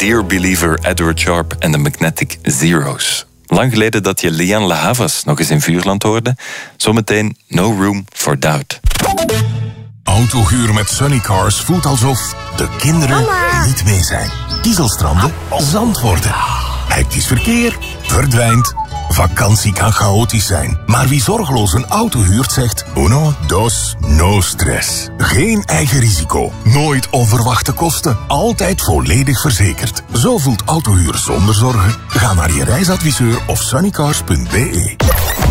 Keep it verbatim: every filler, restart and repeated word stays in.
Dear Believer, Edward Sharp en de Magnetic Zeros. Lang geleden dat je Lianne La Havas nog eens in Vuurland hoorde. Zometeen No Room for Doubt. Autohuur met Sunnycars voelt alsof de kinderen Mama. niet mee zijn. Kiezelstranden, zand worden. Hectisch verkeer, verdwijnt. Vakantie kan chaotisch zijn. Maar wie zorgeloos een auto huurt zegt... Uno, dos, no stress. Geen eigen risico. Nooit onverwachte kosten. Altijd volledig verzekerd. Zo voelt autohuur zonder zorgen. Ga naar je reisadviseur of sunnycars punt be.